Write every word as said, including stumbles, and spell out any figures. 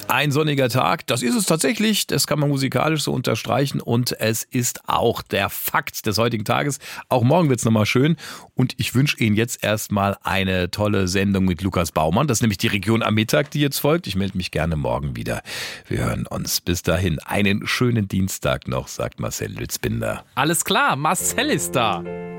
Ein sonniger Tag, das ist es tatsächlich, das kann man musikalisch so unterstreichen und es ist auch der Fakt des heutigen Tages. Auch morgen wird's nochmal schön und ich wünsche Ihnen jetzt erstmal eine tolle Sendung mit Lukas Baumann. Das ist nämlich die Region am Mittag, die jetzt folgt. Ich melde mich gerne morgen wieder. Wir hören uns bis dahin. Einen schönen Dienstag noch, sagt Marcel Lützbinder. Alles klar, Marcel ist da.